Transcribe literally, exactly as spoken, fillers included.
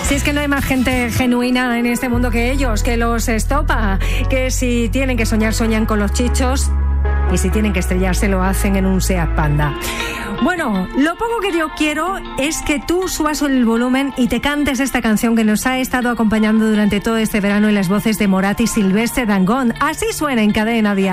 Si es que no hay más gente genuina en este mundo que ellos, que los estopa, que si tienen que soñar, sueñan con los chichos, y si tienen que estrellarse, lo hacen en un Seat Panda. Bueno, lo poco que yo quiero es que tú subas el volumen y te cantes esta canción que nos ha estado acompañando durante todo este verano en las voces de Morat y Silvestre Dangond. Así suena en Cadena Dial.